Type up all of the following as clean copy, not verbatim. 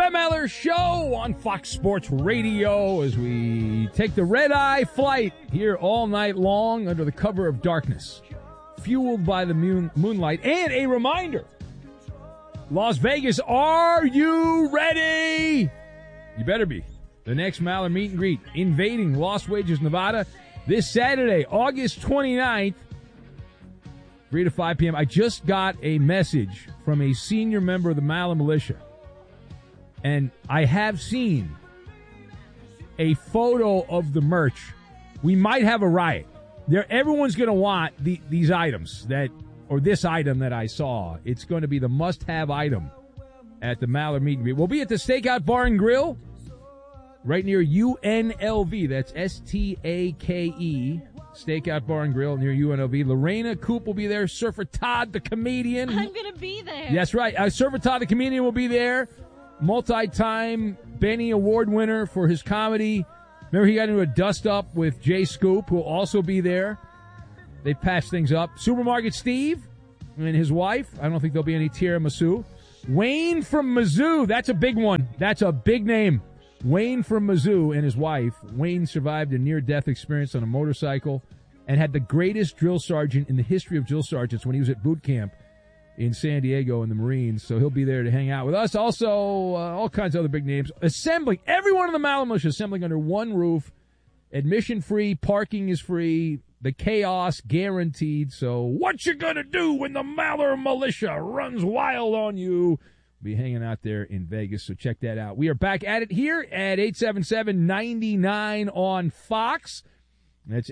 Ben Maller Show on Fox Sports Radio as we take the red-eye flight here all night long under the cover of darkness, fueled by the moonlight. And a reminder, Las Vegas, are you ready? You better be. The next Maller meet and greet, invading Las Vegas, Nevada, this Saturday, August 29th, 3 to 5 p.m. I just got a message from a senior member of the Maller Militia, and I have seen a photo of the merch. We might have a riot. Everyone's going to want these items or this item that I saw. It's going to be the must-have item at the Maller meet and greet. We'll be at the Stakeout Bar and Grill right near UNLV. That's STAKE, Stakeout Bar and Grill near UNLV. Lorena Coop will be there. Surfer Todd, the comedian. I'm going to be there. That's right. Surfer Todd, the comedian, will be there. Multi-time Benny Award winner for his comedy. Remember, he got into a dust-up with Jay Scoop, who will also be there. They patched things up. Supermarket Steve and his wife. I don't think there'll be any tiramisu. Wayne from Mizzou. That's a big one. That's a big name. Wayne from Mizzou and his wife. Wayne survived a near-death experience on a motorcycle and had the greatest drill sergeant in the history of drill sergeants when he was at boot camp in San Diego in the Marines. So he'll be there to hang out with us. Also, all kinds of other big names. Assembling. Everyone in the Maller Militia assembling under one roof. Admission free. Parking is free. The chaos guaranteed. So what you gonna do when the Maller Militia runs wild on you? Be hanging out there in Vegas, so check that out. We are back at it here at 877-99 on Fox. That's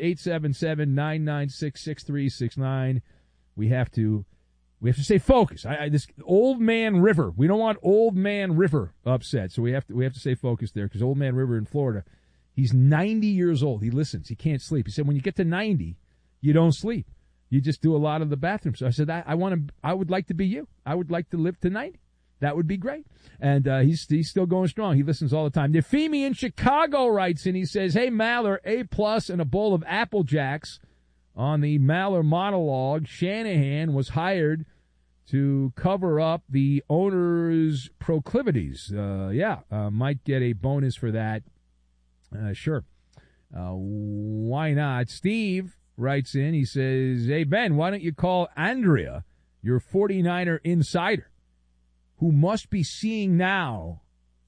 877-996-6369. We have to stay focused. This Old Man River. We don't want Old Man River upset, so we have to stay focused there because Old Man River in Florida, he's 90 years old. He listens. He can't sleep. He said when you get to 90, you don't sleep. You just do a lot of the bathroom. So I said I would like to be you. I would like to live to 90. That would be great. And he's still going strong. He listens all the time. Nefemi in Chicago writes in. He says, hey, Maller, A+ and a bowl of Apple Jacks. On the Maller monologue, Shanahan was hired to cover up the owner's proclivities. Might get a bonus for that. Sure. Why not? Steve writes in. He says, hey, Ben, why don't you call Andrea, your 49er insider, who must be seeing now,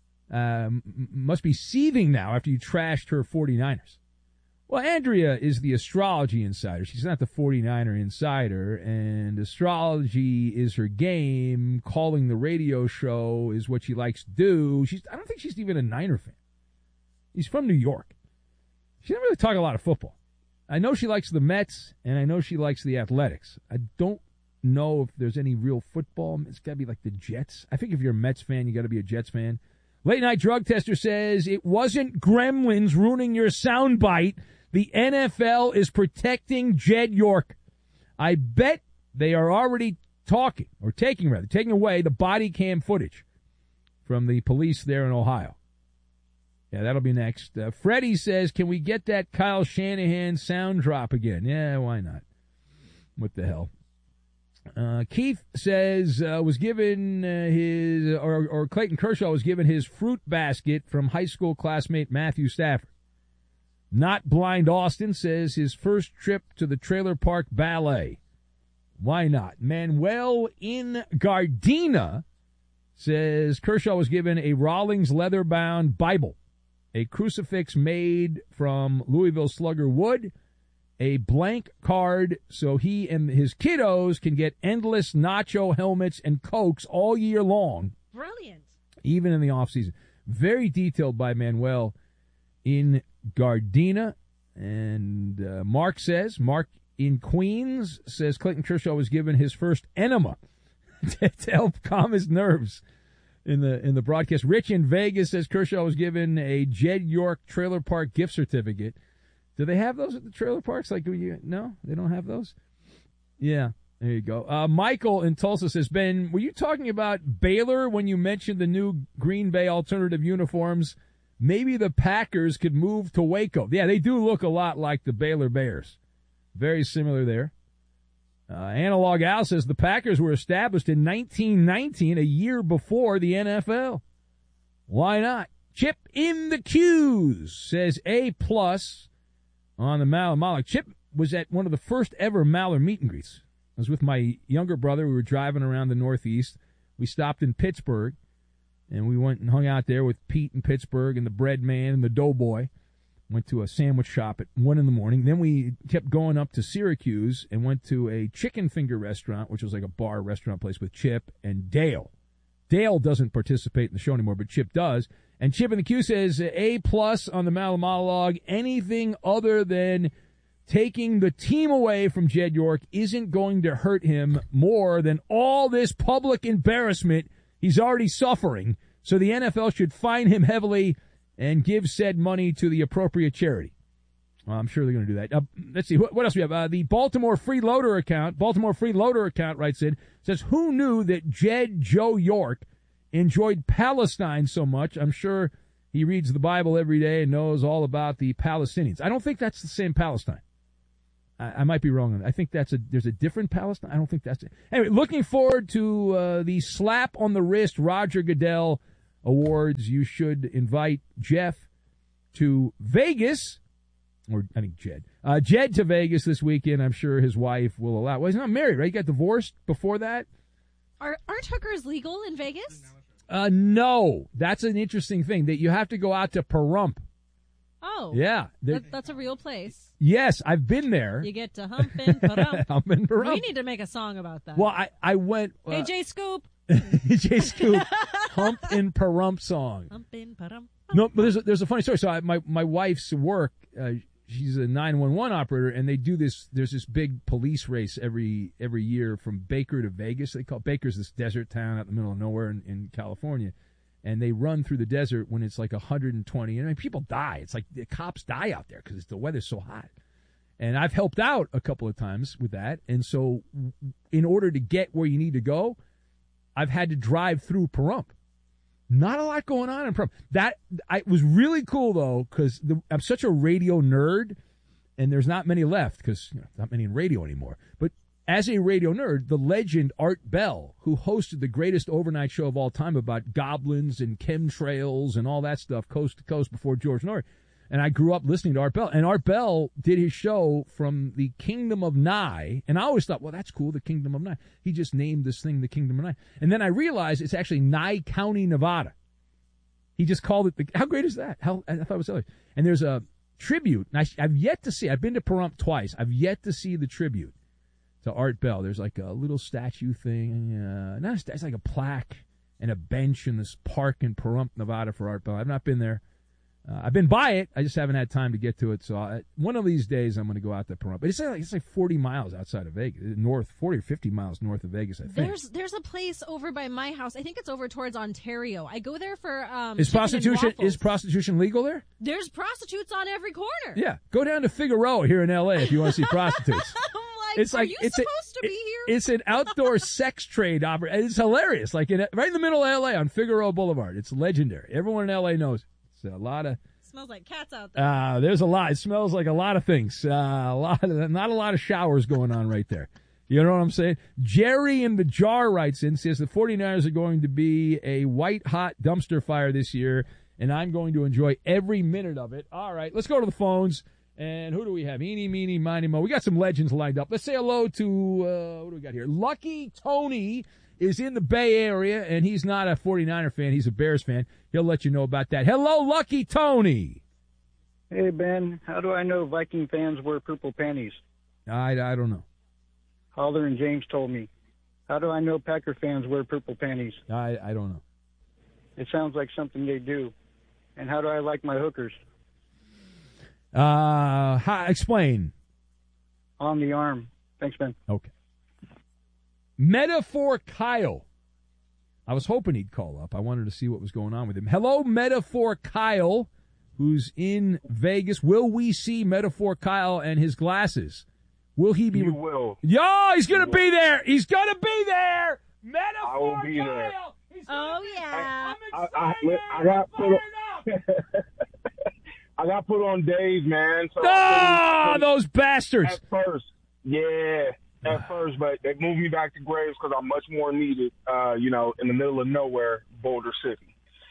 must be seething now after you trashed her 49ers. Well, Andrea is the astrology insider. She's not the 49er insider, and astrology is her game. Calling the radio show is what she likes to do. I don't think she's even a Niner fan. She's from New York. She doesn't really talk a lot of football. I know she likes the Mets, and I know she likes the Athletics. I don't know if there's any real football. It's got to be like the Jets. I think if you're a Mets fan, you got to be a Jets fan. Late Night Drug Tester says, it wasn't gremlins ruining your soundbite. The NFL is protecting Jed York. I bet they are already taking away the body cam footage from the police there in Ohio. Yeah, that'll be next. Freddie says, can we get that Kyle Shanahan sound drop again? Yeah, why not? What the hell? Keith says was given Clayton Kershaw was given his fruit basket from high school classmate Matthew Stafford. Not Blind Austin says his first trip to the Trailer Park Ballet. Why not? Manuel in Gardena says Kershaw was given a Rawlings leather-bound Bible, a crucifix made from Louisville Slugger wood, a blank card so he and his kiddos can get endless nacho helmets and Cokes all year long. Brilliant. Even in the off-season. Very detailed by Manuel in Gardena. And Mark in Queens says Clayton Kershaw was given his first enema to help calm his nerves in the broadcast. Rich in Vegas says Kershaw was given a Jed York Trailer Park gift certificate. Do they have those at the trailer parks? No, they don't have those? Yeah, there you go. Michael in Tulsa says, Ben, were you talking about Baylor when you mentioned the new Green Bay alternative uniforms? Maybe the Packers could move to Waco. Yeah, they do look a lot like the Baylor Bears. Very similar there. Analog Al says the Packers were established in 1919, a year before the NFL. Why not? Chip in the Q's says A+ on the Maller. Chip was at one of the first ever Maller meet and greets. I was with my younger brother. We were driving around the Northeast. We stopped in Pittsburgh, and we went and hung out there with Pete in Pittsburgh and the Bread Man and the Doughboy. Went to a sandwich shop at 1 in the morning. Then we kept going up to Syracuse and went to a chicken finger restaurant, which was like a bar restaurant place with Chip and Dale. Dale doesn't participate in the show anymore, but Chip does. And Chip in the Q says A+ on the Maller monologue. Anything other than taking the team away from Jed York isn't going to hurt him more than all this public embarrassment he's already suffering. So the NFL should fine him heavily and give said money to the appropriate charity. Well, I'm sure they're going to do that. Let's see. What else we have? The Baltimore Freeloader account writes in, says, who knew that Jed Joe York enjoyed Palestine so much? I'm sure he reads the Bible every day and knows all about the Palestinians. I don't think that's the same Palestine. I might be wrong on that. I think there's a different Palestine. I don't think that's it. Anyway, looking forward to the slap on the wrist Roger Goodell Awards. You should invite Jeff to Vegas, or I think Jed to Vegas this weekend. I'm sure his wife will allow. Well, he's not married, right? He got divorced before that. Aren't hookers legal in Vegas? No. That's an interesting thing, that you have to go out to Pahrump. Oh. Yeah. That's a real place. Yes, I've been there. You get to hump and Pahrump. Hump and Pahrump. We need to make a song about that. Well, I went. Hey, Jay Scoop. Jay Scoop. Hump and Pahrump song. Hump and Pahrump. No, but there's a funny story. So my wife's work, she's a 911 operator, and they do this. There's this big police race every year from Baker to Vegas. They call Baker's this desert town out in the middle of nowhere in California, and they run through the desert when it's like 120. And I mean, people die. It's like the cops die out there because the weather's so hot. And I've helped out a couple of times with that. And so, in order to get where you need to go, I've had to drive through Pahrump. Not a lot going on in Pahrump. It was really cool, though, because I'm such a radio nerd, and there's not many left because not many in radio anymore. But as a radio nerd, the legend Art Bell, who hosted the greatest overnight show of all time about goblins and chemtrails and all that stuff coast to coast before George Norrie, and I grew up listening to Art Bell. And Art Bell did his show from the Kingdom of Nye. And I always thought, well, that's cool, the Kingdom of Nye. He just named this thing the Kingdom of Nye. And then I realized it's actually Nye County, Nevada. He just called it how great is that? I thought it was silly. And there's a tribute. And I've yet to see. I've been to Pahrump twice. I've yet to see the tribute to Art Bell. There's like a little statue thing. It's like a plaque and a bench in this park in Pahrump, Nevada for Art Bell. I've not been there. I've been by it. I just haven't had time to get to it. So one of these days I'm going to go out to Pahrump. But it's like 40 miles outside of Vegas, 40 or 50 miles north of Vegas, I think. There's a place over by my house. I think it's over towards Ontario. I go there for Is prostitution legal there? There's prostitutes on every corner. Yeah, go down to Figueroa here in L.A. if you want to see prostitutes. Are you supposed to be here? It's an outdoor sex trade operation. It's hilarious. Like right in the middle of L.A. on Figueroa Boulevard. It's legendary. Everyone in L.A. knows. A lot of smells like cats out there. There's a lot. It smells like a lot of things. Not a lot of showers going on right there. You know what I'm saying? Jerry in the Jar writes in, says the 49ers are going to be a white-hot dumpster fire this year, and I'm going to enjoy every minute of it. All right, let's go to the phones. And who do we have? Eeny, meeny, miny, mo. We got some legends lined up. Let's say hello to, what do we got here? Lucky Tony is in the Bay Area, and he's not a 49er fan. He's a Bears fan. He'll let you know about that. Hello, Lucky Tony. Hey, Ben. How do I know Viking fans wear purple panties? I don't know. Holler and James told me. How do I know Packer fans wear purple panties? I don't know. It sounds like something they do. And how do I like my hookers? Explain. On the arm. Thanks, Ben. Okay. Metaphor Kyle. I was hoping he'd call up. I wanted to see what was going on with him. Hello, Metaphor Kyle, who's in Vegas. Will we see Metaphor Kyle and his glasses? Will he be? You will. Yo, he's going to be there. He's going to be there. Metaphor I will be Kyle. there. Oh, yeah. I'm excited. I got put on, I got put on days, man. So those bastards. At first, yeah. At first, but they moved me back to Graves because I'm much more needed, in the middle of nowhere, Boulder City.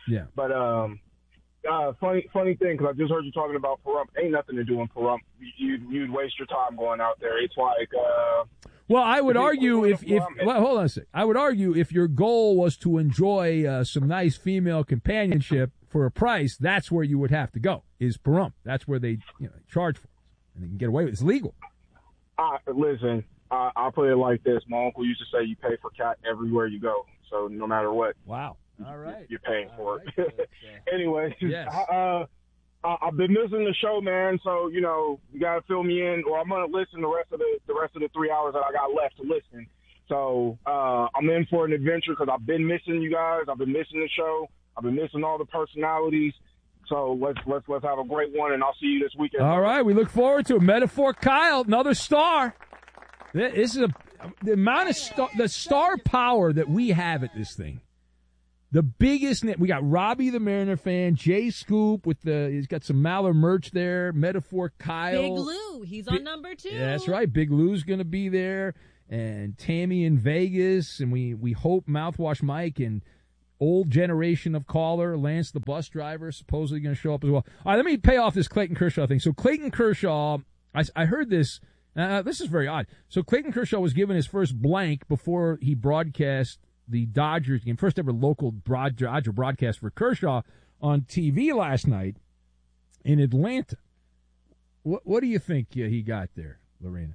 Yeah. But funny thing, because I just heard you talking about Pahrump. Ain't nothing to do in Pahrump. You'd waste your time going out there. It's like. Well, I would argue hold on a sec. I would argue if your goal was to enjoy some nice female companionship for a price, that's where you would have to go. Is Pahrump? That's where they charge for it, and they can get away with it. It's legal. Listen, I'll put it like this. My uncle used to say you pay for cat everywhere you go. So no matter what. Wow. All right. You're paying for it. Right. Anyway, yes. I've been missing the show, man. So you gotta fill me in, or I'm gonna listen the rest of the 3 hours that I got left to listen. So I'm in for an adventure because I've been missing you guys. I've been missing the show. I've been missing all the personalities. So let's have a great one, and I'll see you this weekend. All right, we look forward to it. Metaphor Kyle, another star. This is the amount of the star power that we have at this thing. The biggest we got Robbie the Mariner fan, Jay Scoop he's got some Maller merch there. Metaphor Kyle, Big Lou, he's on number 2. Yeah, that's right. Big Lou's going to be there, and Tammy in Vegas, and we hope Mouthwash Mike and old generation of caller, Lance the bus driver, supposedly going to show up as well. All right, let me pay off this Clayton Kershaw thing. So Clayton Kershaw, I heard this. This is very odd. So Clayton Kershaw was given his first blank before he broadcast the Dodgers game, first ever local Dodger broadcast for Kershaw on TV last night in Atlanta. What do you think he got there, Lorena?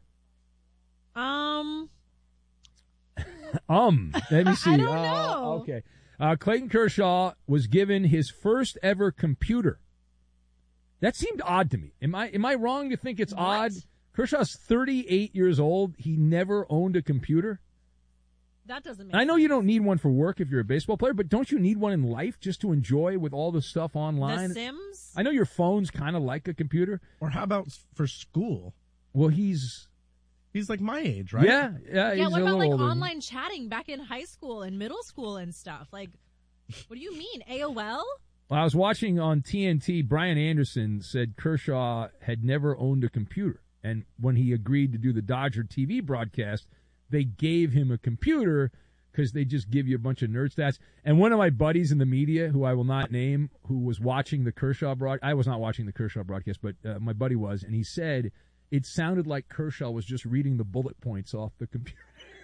Let me see. I don't know. Okay. Clayton Kershaw was given his first ever computer. That seemed odd to me. Am I wrong to think it's odd? Kershaw's 38 years old. He never owned a computer. That doesn't make I know sense. you don't need one for work if you're a baseball player, but don't you need one in life just to enjoy with all the stuff online? The Sims? I know your phone's kind of like a computer. Or how about for school? Well, he's like my age, right? Yeah. Yeah, He's what a about little older. online chatting back in high school and middle school and stuff? Like, what do you mean? AOL? Well, I was watching on TNT. Brian Anderson said Kershaw had never owned a computer. And when he agreed to do the Dodger TV broadcast, they gave him a computer because they just give you a bunch of nerd stats. And one of my buddies in the media, who I will not name, who was watching the Kershaw I was not watching the Kershaw broadcast, but my buddy was, and he said it sounded like Kershaw was just reading the bullet points off the computer.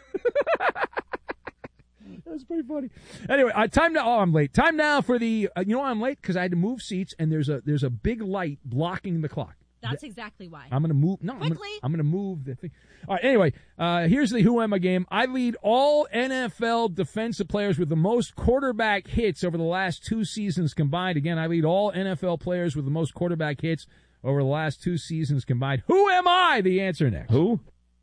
That was pretty funny. Anyway, time now. Oh, I'm late. Time now for the. You know why I'm late? Because I had to move seats, and there's a big light blocking the clock. That's exactly why. I'm going to move. No, quickly. I'm going to move the thing. All right. Anyway, here's the Who Am I game. I lead all NFL defensive players with the most quarterback hits over the last 2 seasons combined. Again, I lead all NFL players with the most quarterback hits over the last 2 seasons combined. Who am I? The answer next. Who?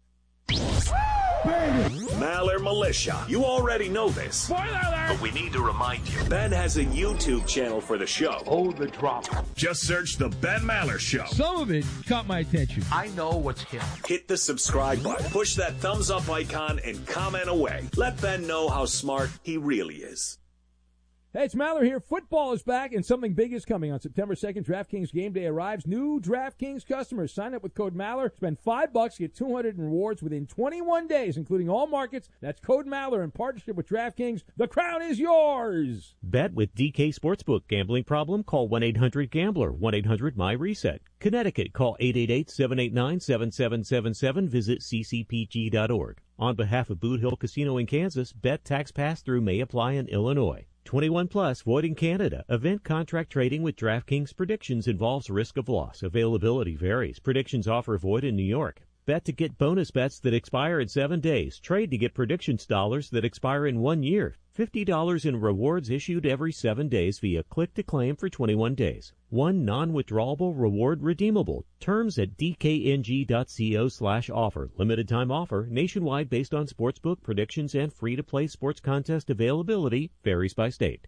Maller Militia. You already know this. Spoiler alert! But we need to remind you. Ben has a YouTube channel for the show. Oh, the drama. Just search The Ben Maller Show. Some of it caught my attention. I know what's hip. Hit the subscribe button. Push that thumbs up icon and comment away. Let Ben know how smart he really is. Hey, it's Maller here. Football is back, and something big is coming. On September 2nd, DraftKings Game Day arrives. New DraftKings customers sign up with code Maller. Spend $5, get 200 in rewards within 21 days, including all markets. That's code Maller in partnership with DraftKings. The crown is yours. Bet with DK Sportsbook. Gambling problem? Call 1-800-GAMBLER. 1-800-MY-RESET. Connecticut. Call 888-789-7777. Visit ccpg.org. On behalf of Boot Hill Casino in Kansas, bet tax pass-through may apply in Illinois. 21 plus, void in Canada. Event contract trading with DraftKings predictions involves risk of loss. Availability varies. Predictions offer void in New York. Bet to get bonus bets that expire in 7 days. Trade to get predictions dollars that expire in 1 year. $50 in rewards issued every 7 days via click to claim for 21 days. One non-withdrawable reward redeemable. Terms at dkng.co/offer. Limited time offer. Nationwide based on sportsbook predictions and free-to-play sports contest availability. Varies by state.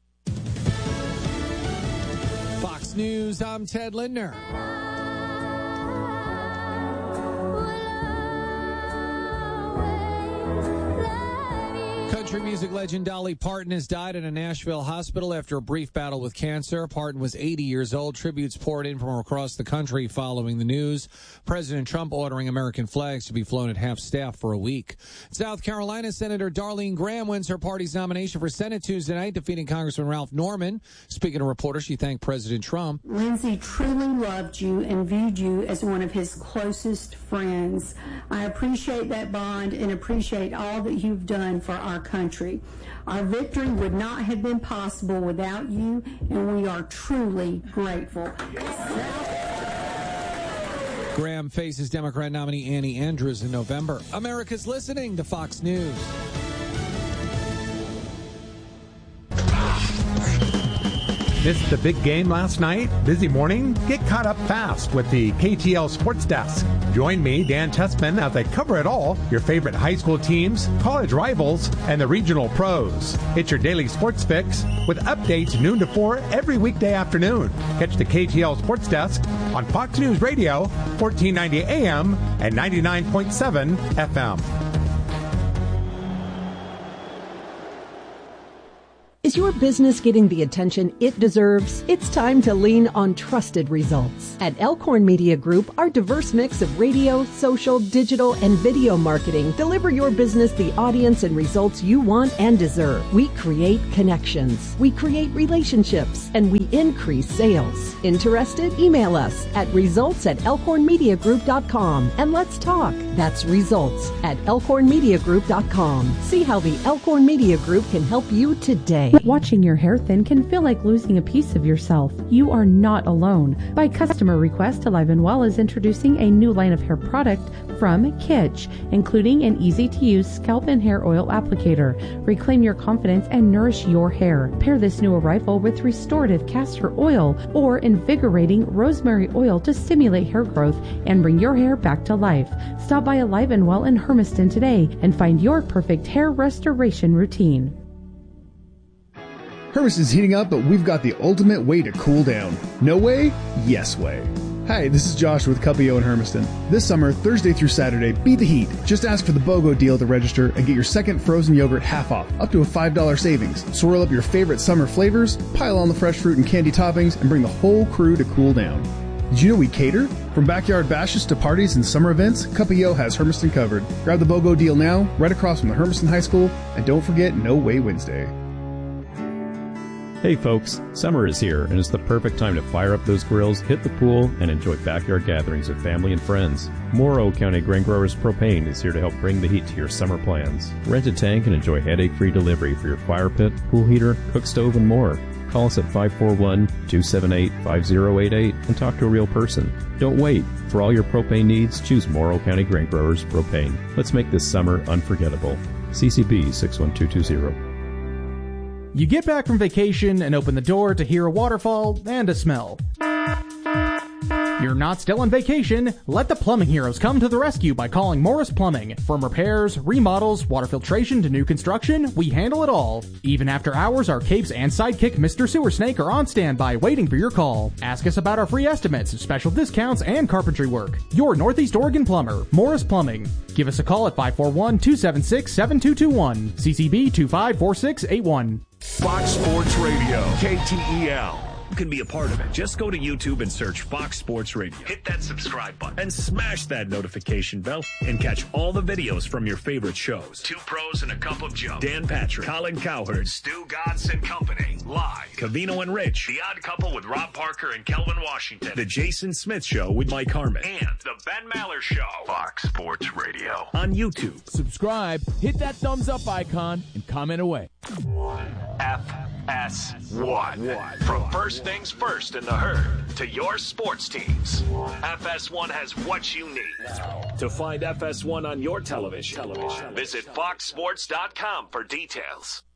Fox News, I'm Ted Lindner. Country music legend Dolly Parton has died in a Nashville hospital after a brief battle with cancer. Parton was 80 years old. Tributes poured in from across the country following the news. President Trump ordering American flags to be flown at half staff for a week. South Carolina Senator Darlene Graham wins her party's nomination for Senate Tuesday night, defeating Congressman Ralph Norman. Speaking to reporters, she thanked President Trump. Lindsey truly loved you and viewed you as one of his closest friends. I appreciate that bond and appreciate all that you've done for our country. Our victory would not have been possible without you, and we are truly grateful. Graham faces Democrat nominee Annie Andrews in November. America's listening to Fox News. Missed the big game last night? Busy morning? Get caught up fast with the KTL Sports Desk. Join me, Dan Tessman, as I cover it all, your favorite high school teams, college rivals, and the regional pros. It's your daily sports fix with updates noon to 4 every weekday afternoon. Catch the KTL Sports Desk on Fox News Radio, 1490 AM and 99.7 FM. Is your business getting the attention it deserves? It's time to lean on trusted results. At Elkhorn Media Group, our diverse mix of radio, social, digital, and video marketing deliver your business the audience and results you want and deserve. We create connections, we create relationships, and we increase sales. Interested? Email us at results@elkhornmediagroup.com and let's talk. That's results@elkhornmediagroup.com. See how the Elkhorn Media Group can help you today. Watching your hair thin can feel like losing a piece of yourself. You are not alone. By customer request, Alive and Well is introducing a new line of hair product from Kitsch, including an easy-to-use scalp and hair oil applicator. Reclaim your confidence and nourish your hair. Pair this new arrival with restorative castor oil or invigorating rosemary oil to stimulate hair growth and bring your hair back to life. Stop by Alive and Well in Hermiston today and find your perfect hair restoration routine. Hermiston's heating up, but we've got the ultimate way to cool down. No way? Yes way. Hi, this is Josh with Cuppio in Hermiston. This summer, Thursday through Saturday, beat the heat. Just ask for the BOGO deal to register and get your second frozen yogurt half off, up to a $5 savings. Swirl up your favorite summer flavors, pile on the fresh fruit and candy toppings, and bring the whole crew to cool down. Did you know we cater? From backyard bashes to parties and summer events, Cuppio has Hermiston covered. Grab the BOGO deal now, right across from the Hermiston High School, and don't forget No Way Wednesday. Hey folks, summer is here and it's the perfect time to fire up those grills, hit the pool, and enjoy backyard gatherings with family and friends. Morrow County Grain Growers Propane is here to help bring the heat to your summer plans. Rent a tank and enjoy headache-free delivery for your fire pit, pool heater, cook stove, and more. Call us at 541-278-5088 and talk to a real person. Don't wait. For all your propane needs, choose Morrow County Grain Growers Propane. Let's make this summer unforgettable. CCB 61220. You get back from vacation and open the door to hear a waterfall and a smell. You're not still on vacation. Let the plumbing heroes come to the rescue by calling Morris Plumbing. From repairs, remodels, water filtration to new construction, we handle it all. Even after hours, our capes and sidekick Mr. Sewer Snake are on standby waiting for your call. Ask us about our free estimates, special discounts, and carpentry work. Your Northeast Oregon plumber, Morris Plumbing. Give us a call at 541-276-7221. CCB 254681. Fox Sports Radio, KTEL. You can be a part of it. Just go to YouTube and search Fox Sports Radio. Hit that subscribe button and smash that notification bell and catch all the videos from your favorite shows. Two Pros and a Cup of Joe. Dan Patrick, Colin Cowherd, Stu Godson and Company. Live. Covino and Rich. The Odd Couple with Rob Parker and Kelvin Washington. The Jason Smith Show with Mike Harmon. And The Ben Maller Show. Fox Sports Radio. On YouTube. Subscribe, hit that thumbs up icon, and comment away. FS1. From first things first in the herd to your sports teams. FS1 has what you need. To find FS1 on your television, visit foxsports.com for details.